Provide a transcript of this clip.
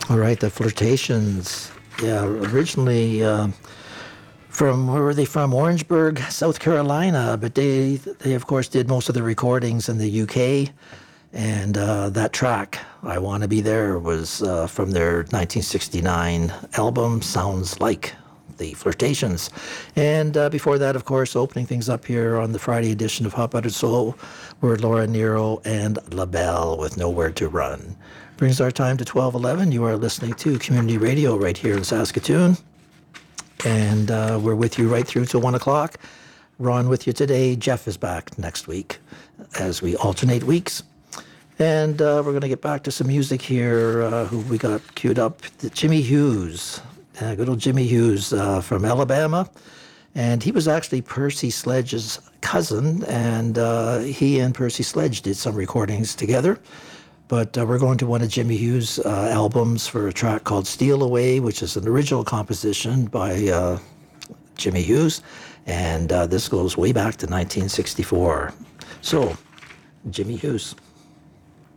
All right, the Flirtations. Yeah, originally from where were they from? Orangeburg, South Carolina, but they of course did most of the recordings in the UK. And that track, I Want to Be There, was from their 1969 album, Sounds Like the Flirtations. And before that, of course, opening things up here on the Friday edition of Hot Buttered Soul were Laura Nero and La Belle with Nowhere to Run. Brings our time to 12:11. You are listening to Community Radio right here in Saskatoon. And we're with you right through till 1 o'clock. Ron with you today. Jeff is back next week as we alternate weeks. And we're going to get back to some music here. Who we got queued up? Jimmy Hughes. Good old Jimmy Hughes from Alabama. And he was actually Percy Sledge's cousin. And he and Percy Sledge did some recordings together. But we're going to one of Jimmy Hughes' albums for a track called Steal Away, which is an original composition by Jimmy Hughes. And this goes way back to 1964. So, Jimmy Hughes.